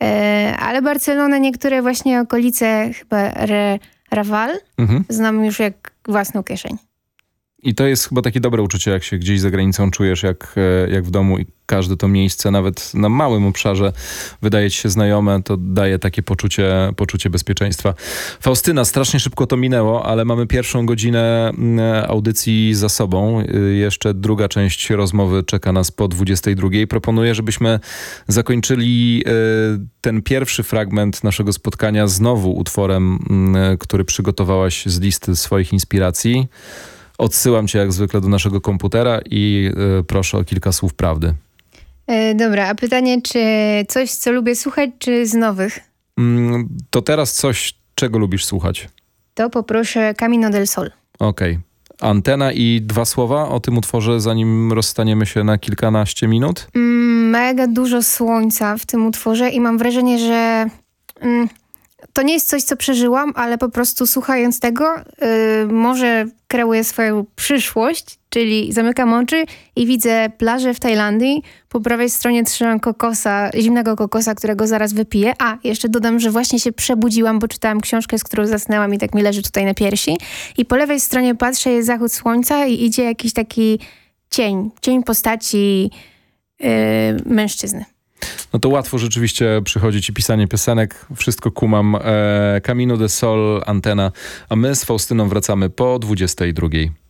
Ale Barcelonę, niektóre właśnie okolice, chyba Raval, znam już jak własną kieszeń. I to jest chyba takie dobre uczucie, jak się gdzieś za granicą czujesz, jak w domu i każde to miejsce, nawet na małym obszarze, wydaje ci się znajome, to daje takie poczucie bezpieczeństwa. Faustyna, strasznie szybko to minęło, ale mamy pierwszą godzinę audycji za sobą. Jeszcze druga część rozmowy czeka nas po 22:00. Proponuję, żebyśmy zakończyli ten pierwszy fragment naszego spotkania znowu utworem, który przygotowałaś z listy swoich inspiracji. Odsyłam cię jak zwykle do naszego komputera i proszę o kilka słów prawdy. Dobra, a pytanie, czy coś, co lubię słuchać, czy z nowych? To teraz coś, czego lubisz słuchać. To poproszę Camino del Sol. Okej. Antena i 2 słowa o tym utworze, zanim rozstaniemy się na kilkanaście minut? Mega dużo słońca w tym utworze i mam wrażenie, że to nie jest coś, co przeżyłam, ale po prostu słuchając tego może kreuję swoją przyszłość, czyli zamykam oczy i widzę plażę w Tajlandii. Po prawej stronie trzymam kokosa, zimnego kokosa, którego zaraz wypiję. A, jeszcze dodam, że właśnie się przebudziłam, bo czytałam książkę, z którą zasnęłam i tak mi leży tutaj na piersi. I po lewej stronie patrzę, jest zachód słońca i idzie jakiś taki cień postaci mężczyzny. No to łatwo rzeczywiście przychodzi ci pisanie piosenek. Wszystko kumam. Camino del Sol, Antena. A my z Faustyną wracamy po 22:00.